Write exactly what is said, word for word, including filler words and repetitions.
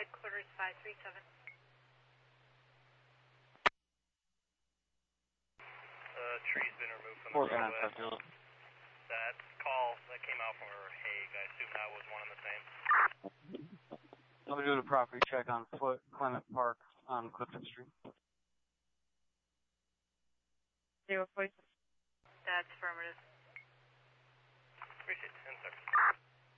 headquarters five three seven. Uh, tree's been removed from the Fort roadway. Anna, That call that came out from Hague, I assume that was one and the same. I'll be doing a property check on foot, Clement Park on Clifton Street. Zero point. That's affirmative. Appreciate it, ten sir.